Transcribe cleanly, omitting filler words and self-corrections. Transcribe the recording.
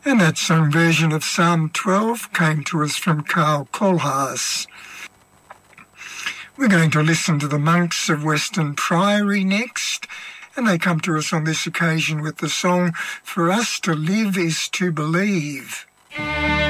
And that sung version of Psalm 12 came to us from Carl Kohlhaas. We're going to listen to the Monks of Western Priory next, and they come to us on this occasion with the song, For Us to Live is to Believe.